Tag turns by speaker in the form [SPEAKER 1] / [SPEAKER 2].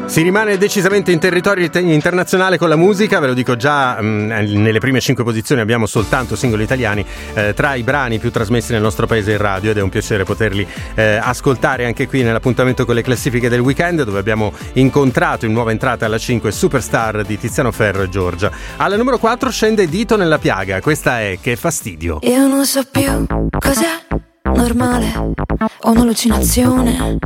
[SPEAKER 1] Si rimane decisamente in territorio internazionale con la musica, ve lo dico già, nelle prime 5 posizioni abbiamo soltanto singoli italiani tra i brani più trasmessi nel nostro paese in radio, ed è un piacere poterli ascoltare anche qui nell'appuntamento con le classifiche del weekend, dove abbiamo incontrato in nuova entrata alla 5 Superstar di Tiziano Ferro e Giorgia. Alla numero 4 scende Dito nella piaga, questa è Che fastidio.
[SPEAKER 2] Io non so più cos'è normale o un'allucinazione,